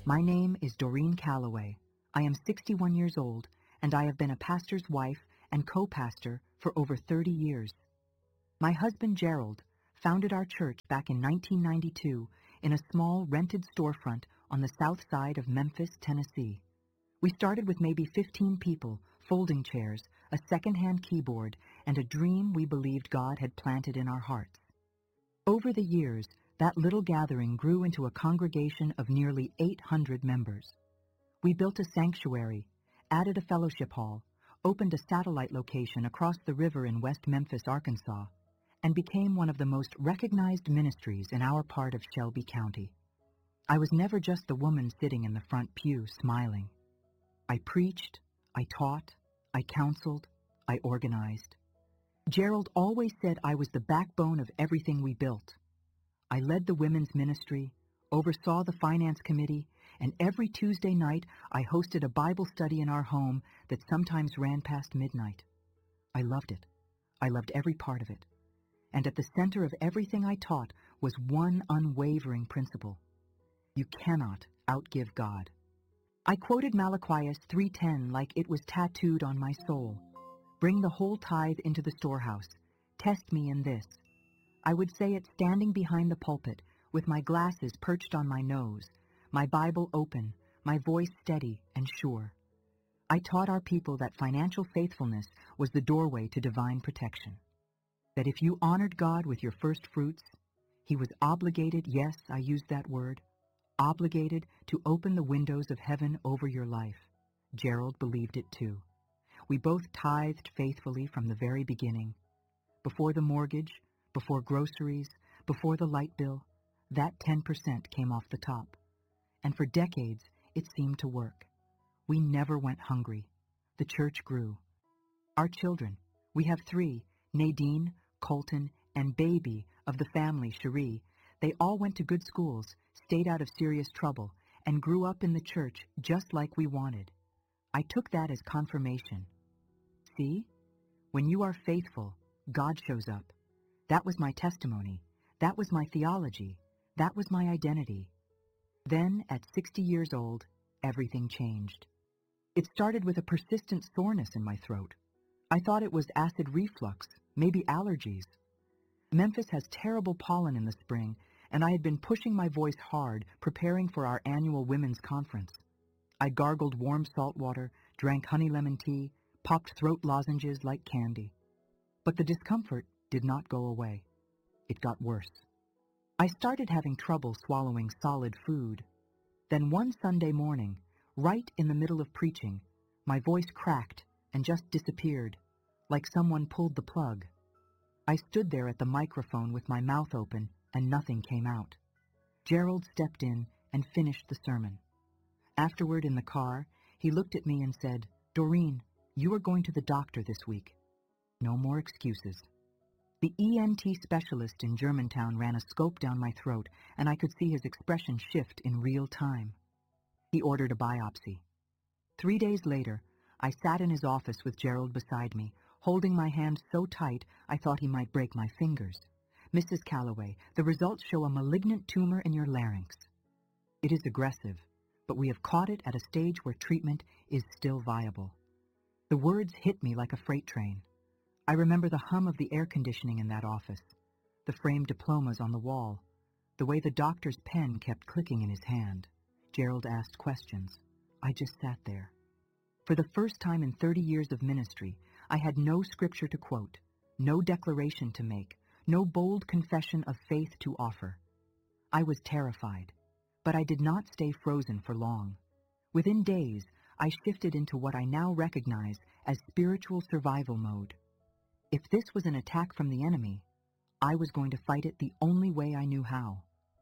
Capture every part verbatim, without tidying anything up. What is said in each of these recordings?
My name is Doreen Calloway. I am sixty-one years old, and I have been a pastor's wife and co-pastor for over thirty years. My husband, Gerald, founded our church back in nineteen ninety-two in a small rented storefront on the south side of Memphis, Tennessee. We started with maybe fifteen people, folding chairs, a second-hand keyboard, and a dream we believed God had planted in our hearts. Over the years, that little gathering grew into a congregation of nearly eight hundred members. We built a sanctuary, added a fellowship hall, opened a satellite location across the river in West Memphis, Arkansas, and became one of the most recognized ministries in our part of Shelby County. I was never just the woman sitting in the front pew smiling. I preached, I taught, I counseled, I organized. Gerald always said I was the backbone of everything we built. I led the women's ministry, oversaw the finance committee, and every Tuesday night I hosted a Bible study in our home that sometimes ran past midnight. I loved it. I loved every part of it. And at the center of everything I taught was one unwavering principle. You cannot outgive God. I quoted Malachi three ten like it was tattooed on my soul. Bring the whole tithe into the storehouse. Test me in this. I would say it standing behind the pulpit, with my glasses perched on my nose, my Bible open, my voice steady and sure. I taught our people that financial faithfulness was the doorway to divine protection. That if you honored God with your first fruits, He was obligated, yes, I used that word, obligated to open the windows of heaven over your life. Gerald believed it too. We both tithed faithfully from the very beginning. Before the mortgage, before groceries, before the light bill, that ten percent came off the top. And for decades, it seemed to work. We never went hungry. The church grew. Our children, we have three, Nadine, Colton, and baby of the family, Cherie, they all went to good schools, stayed out of serious trouble, and grew up in the church just like we wanted. I took that as confirmation. See? When you are faithful, God shows up. That was my testimony. That was my theology. That was my identity. Then, at sixty years old, everything changed. It started with a persistent soreness in my throat. I thought it was acid reflux, maybe allergies. Memphis has terrible pollen in the spring, and I had been pushing my voice hard, preparing for our annual women's conference. I gargled warm salt water, drank honey lemon tea, popped throat lozenges like candy. But the discomfort did not go away. It got worse. I started having trouble swallowing solid food. Then one Sunday morning, right in the middle of preaching, my voice cracked and just disappeared, like someone pulled the plug. I stood there at the microphone with my mouth open and nothing came out. Gerald stepped in and finished the sermon. Afterward in the car, he looked at me and said, "Doreen, you are going to the doctor this week. No more excuses." The E N T specialist in Germantown ran a scope down my throat, and I could see his expression shift in real time. He ordered a biopsy. Three days later, I sat in his office with Gerald beside me, holding my hand so tight I thought he might break my fingers. "Missus Calloway, the results show a malignant tumor in your larynx. It is aggressive, but we have caught it at a stage where treatment is still viable." The words hit me like a freight train. I remember the hum of the air conditioning in that office, the framed diplomas on the wall, the way the doctor's pen kept clicking in his hand. Gerald asked questions. I just sat there. For the first time in thirty years of ministry, I had no scripture to quote, no declaration to make, no bold confession of faith to offer. I was terrified, but I did not stay frozen for long. Within days, I shifted into what I now recognize as spiritual survival mode. If this was an attack from the enemy, I was going to fight it the only way I knew how.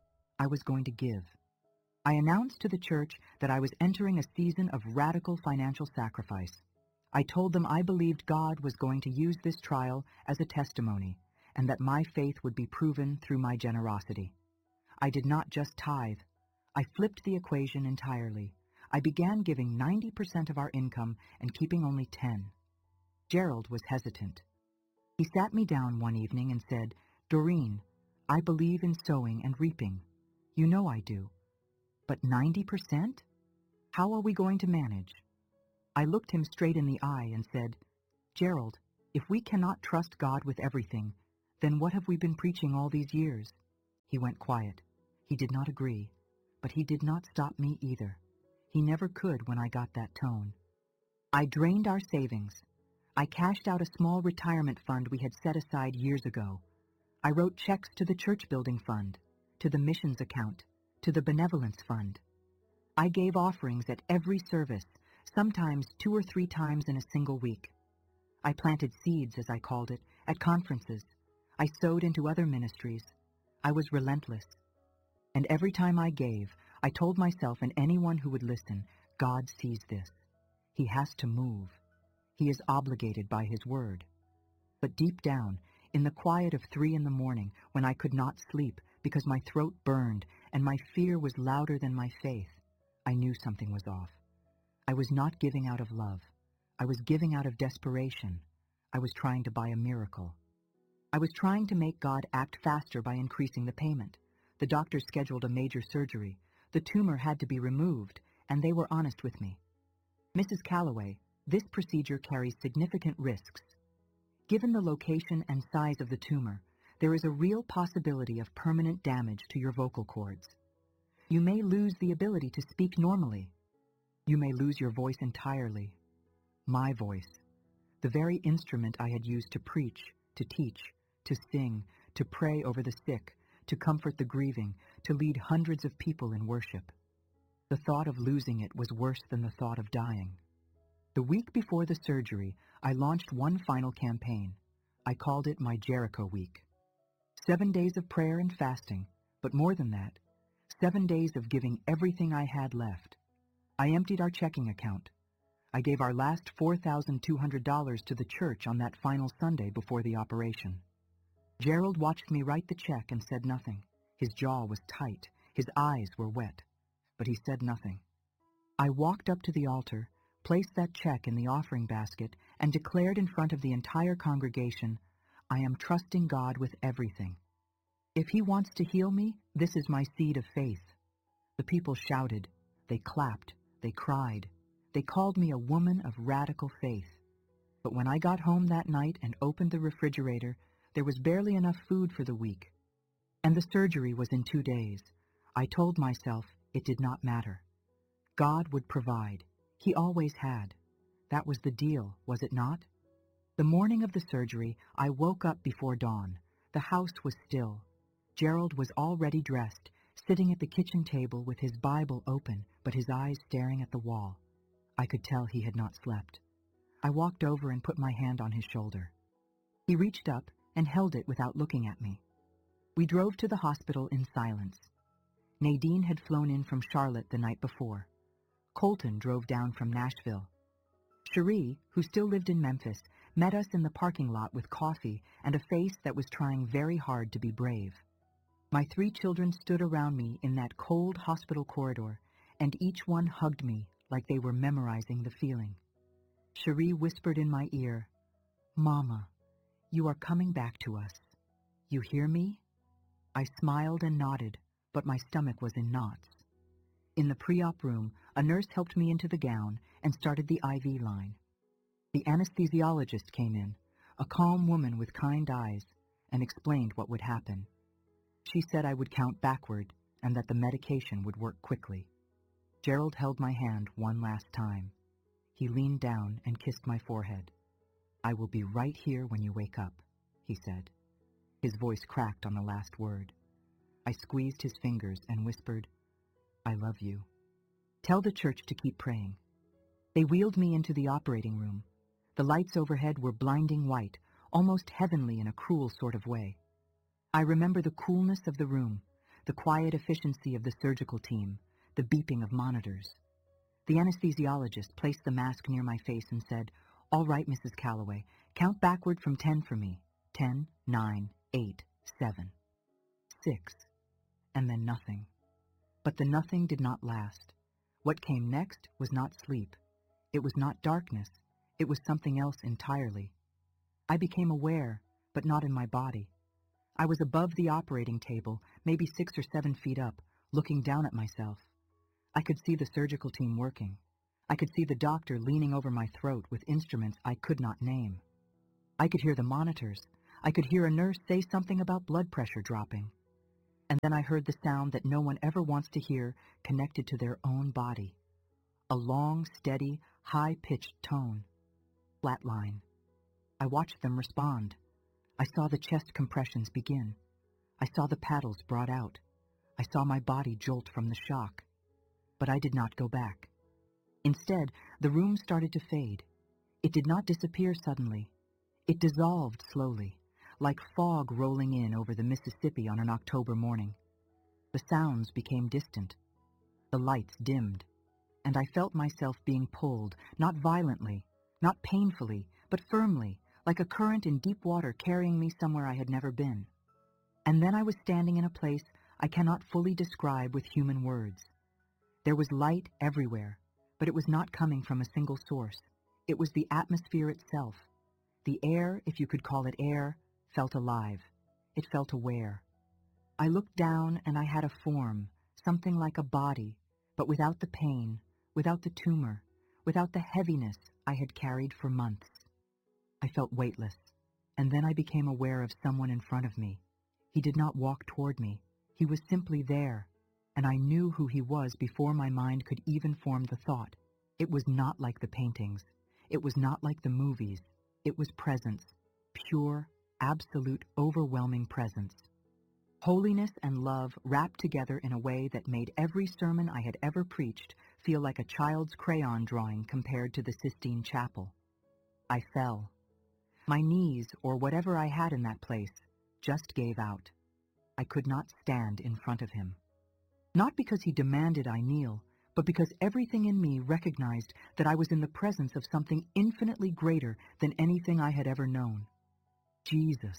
I was going to give. I announced to the church that I was entering a season of radical financial sacrifice. I told them I believed God was going to use this trial as a testimony, and that my faith would be proven through my generosity. I did not just tithe. I flipped the equation entirely. I began giving ninety percent of our income and keeping only ten. Gerald was hesitant. He sat me down one evening and said, "Doreen, I believe in sowing and reaping. You know I do. But ninety percent? How are we going to manage? I looked him straight in the eye and said, Gerald, if we cannot trust God with everything, then what have we been preaching all these years? He went quiet. He did not agree, but he did not stop me either. He never could when I got that tone. I drained our savings. I cashed out a small retirement fund we had set aside years ago. I wrote checks to the church building fund, to the missions account, to the benevolence fund. I gave offerings at every service, sometimes two or three times in a single week. I planted seeds, as I called it, at conferences. I sowed into other ministries. I was relentless. And every time I gave, I told myself and anyone who would listen, God sees this. He has to move. He is obligated by his word. But deep down, in the quiet of three in the morning, when I could not sleep because my throat burned and my fear was louder than my faith, I knew something was off. I was not giving out of love. I was giving out of desperation. I was trying to buy a miracle. I was trying to make God act faster by increasing the payment. The doctor scheduled a major surgery. The tumor had to be removed, and they were honest with me. Missus Calloway, this procedure carries significant risks. Given the location and size of the tumor, there is a real possibility of permanent damage to your vocal cords. You may lose the ability to speak normally. You may lose your voice entirely. My voice, the very instrument I had used to preach, to teach, to sing, to pray over the sick, to comfort the grieving, to lead hundreds of people in worship. The thought of losing it was worse than the thought of dying. The week before the surgery, I launched one final campaign. I called it my Jericho Week. Seven days of prayer and fasting, but more than that, seven days of giving everything I had left. I emptied our checking account. I gave our last four thousand two hundred dollars to the church on that final Sunday before the operation. Gerald watched me write the check and said nothing. His jaw was tight. His eyes were wet. But he said nothing. I walked up to the altar, placed that check in the offering basket, and declared in front of the entire congregation, I am trusting God with everything. If he wants to heal me, this is my seed of faith. The people shouted. They clapped. They cried. They called me a woman of radical faith. But when I got home that night and opened the refrigerator, there was barely enough food for the week. And the surgery was in two days. I told myself it did not matter. God would provide. He always had. That was the deal, was it not? The morning of the surgery, I woke up before dawn. The house was still. Gerald was already dressed, sitting at the kitchen table with his Bible open, but his eyes staring at the wall. I could tell he had not slept. I walked over and put my hand on his shoulder. He reached up and held it without looking at me. We drove to the hospital in silence. Nadine had flown in from Charlotte the night before. Colton drove down from Nashville. Cherie, who still lived in Memphis, met us in the parking lot with coffee and a face that was trying very hard to be brave. My three children stood around me in that cold hospital corridor, and each one hugged me like they were memorizing the feeling. Cherie whispered in my ear, Mama, you are coming back to us. You hear me? I smiled and nodded, but my stomach was in knots. In the pre-op room, a nurse helped me into the gown and started the I V line. The anesthesiologist came in, a calm woman with kind eyes, and explained what would happen. She said I would count backward and that the medication would work quickly. Gerald held my hand one last time. He leaned down and kissed my forehead. I will be right here when you wake up, he said. His voice cracked on the last word. I squeezed his fingers and whispered, I love you. Tell the church to keep praying. They wheeled me into the operating room. The lights overhead were blinding white, almost heavenly in a cruel sort of way. I remember the coolness of the room, the quiet efficiency of the surgical team, the beeping of monitors. The anesthesiologist placed the mask near my face and said, All right, Missus Calloway, count backward from ten for me. Ten, nine, eight, seven, six, and then nothing. But the nothing did not last. What came next was not sleep. It was not darkness. It was something else entirely. I became aware, but not in my body. I was above the operating table, maybe six or seven feet up, looking down at myself. I could see the surgical team working. I could see the doctor leaning over my throat with instruments I could not name. I could hear the monitors. I could hear a nurse say something about blood pressure dropping. And then I heard the sound that no one ever wants to hear connected to their own body. A long, steady, high-pitched tone. Flatline. I watched them respond. I saw the chest compressions begin. I saw the paddles brought out. I saw my body jolt from the shock. But I did not go back. Instead, the room started to fade. It did not disappear suddenly. It dissolved slowly, like fog rolling in over the Mississippi on an October morning. The sounds became distant. The lights dimmed. And I felt myself being pulled, not violently, not painfully, but firmly, like a current in deep water carrying me somewhere I had never been. And then I was standing in a place I cannot fully describe with human words. There was light everywhere, but it was not coming from a single source. It was the atmosphere itself. The air, if you could call it air, felt alive. It felt aware. I looked down and I had a form, something like a body, but without the pain, without the tumor, without the heaviness I had carried for months. I felt weightless, and then I became aware of someone in front of me. He did not walk toward me. He was simply there, and I knew who he was before my mind could even form the thought. It was not like the paintings. It was not like the movies. It was presence, pure, absolute, overwhelming presence. Holiness and love wrapped together in a way that made every sermon I had ever preached feel like a child's crayon drawing compared to the Sistine Chapel. I fell. My knees, or whatever I had in that place, just gave out. I could not stand in front of him. Not because he demanded I kneel, but because everything in me recognized that I was in the presence of something infinitely greater than anything I had ever known. Jesus.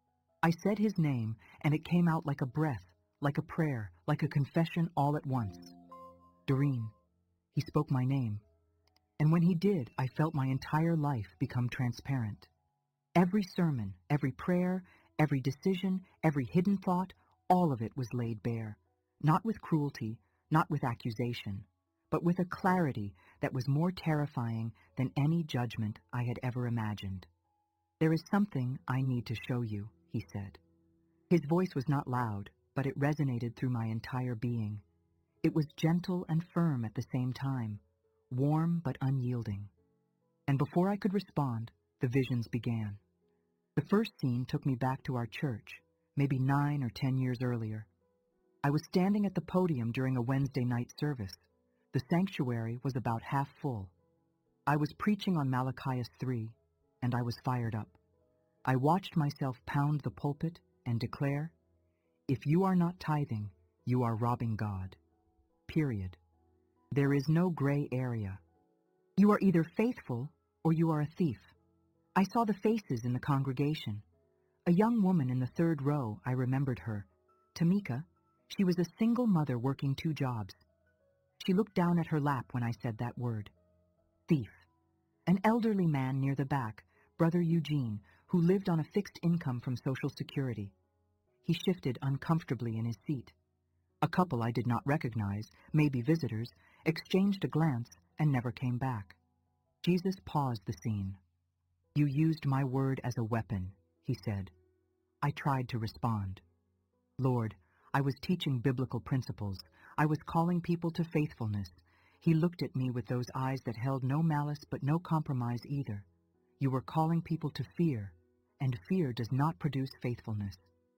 I said his name, and it came out like a breath, like a prayer, like a confession all at once. Doreen. He spoke my name. And when he did, I felt my entire life become transparent. Every sermon, every prayer, every decision, every hidden thought, all of it was laid bare, not with cruelty, not with accusation, but with a clarity that was more terrifying than any judgment I had ever imagined. There is something I need to show you, he said. His voice was not loud, but it resonated through my entire being. It was gentle and firm at the same time, warm but unyielding. And before I could respond, the visions began. The first scene took me back to our church, maybe nine or ten years earlier. I was standing at the podium during a Wednesday night service. The sanctuary was about half full. I was preaching on Malachi three, and I was fired up. I watched myself pound the pulpit and declare, "If you are not tithing, you are robbing God." Period. There is no gray area. You are either faithful or you are a thief. I saw the faces in the congregation. A young woman in the third row, I remembered her. Tamika. She was a single mother working two jobs. She looked down at her lap when I said that word. Thief. An elderly man near the back, Brother Eugene, who lived on a fixed income from Social Security. He shifted uncomfortably in his seat. A couple I did not recognize, maybe visitors, exchanged a glance and never came back. Jesus paused the scene. "You used my word as a weapon," he said. I tried to respond. "Lord, I was teaching biblical principles. I was calling people to faithfulness." He looked at me with those eyes that held no malice but no compromise either. "You were calling people to fear, and fear does not produce faithfulness.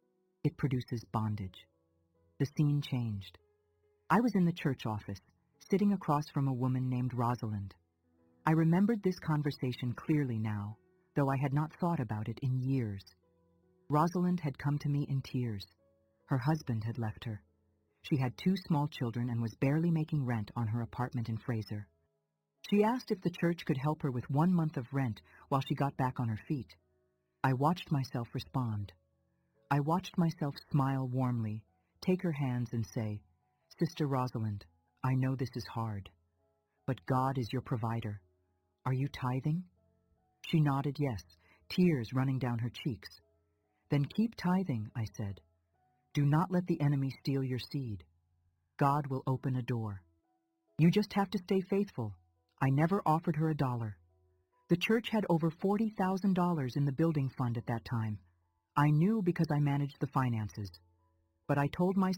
It produces bondage." The scene changed. I was in the church office, sitting across from a woman named Rosalind. I remembered this conversation clearly now, though I had not thought about it in years. Rosalind had come to me in tears. Her husband had left her. She had two small children and was barely making rent on her apartment in Fraser. She asked if the church could help her with one month of rent while she got back on her feet. I watched myself respond. I watched myself smile warmly, take her hands and say, "Sister Rosalind, I know this is hard, but God is your provider. Are you tithing?" She nodded yes, tears running down her cheeks. "Then keep tithing," I said. "Do not let the enemy steal your seed. God will open a door." You just have to stay faithful. I never offered her a dollar. The church had over forty thousand dollars in the building fund at that time. I knew because I managed the finances. But I told my